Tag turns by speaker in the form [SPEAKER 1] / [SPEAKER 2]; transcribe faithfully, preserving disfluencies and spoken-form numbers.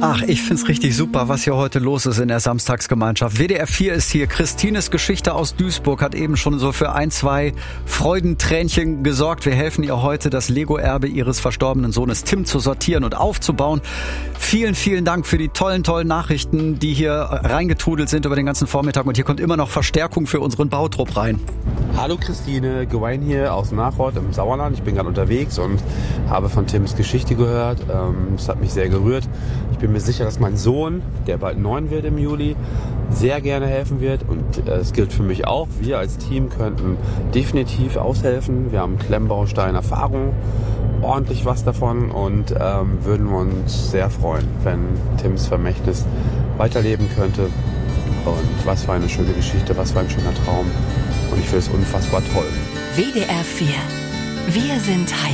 [SPEAKER 1] Ach, ich find's richtig super, was hier heute los ist in der Samstagsgemeinschaft. W D R vier ist hier. Christines Geschichte aus Duisburg hat eben schon so für ein, zwei Freudentränchen gesorgt. Wir helfen ihr heute, das Lego-Erbe ihres verstorbenen Sohnes Tim zu sortieren und aufzubauen. Vielen, vielen Dank für die tollen, tollen Nachrichten, die hier reingetrudelt sind über den ganzen Vormittag. Und hier kommt immer noch Verstärkung für unseren Bautrupp rein.
[SPEAKER 2] Hallo Christine, Gewein hier aus Nachrott im Sauerland. Ich bin gerade unterwegs und habe von Tims Geschichte gehört. Es hat mich sehr gerührt. Ich bin mir sicher, dass mein Sohn, der bald neun wird im Juli, sehr gerne helfen wird. Und es gilt für mich auch. Wir als Team könnten definitiv aushelfen. Wir haben Klemmbaustein-Erfahrung, ordentlich was davon und ähm, würden uns sehr freuen, wenn Tims Vermächtnis weiterleben könnte. Und was für eine schöne Geschichte, was für ein schöner Traum. Und ich finde es unfassbar toll.
[SPEAKER 3] W D R vier. Wir sind Heimat.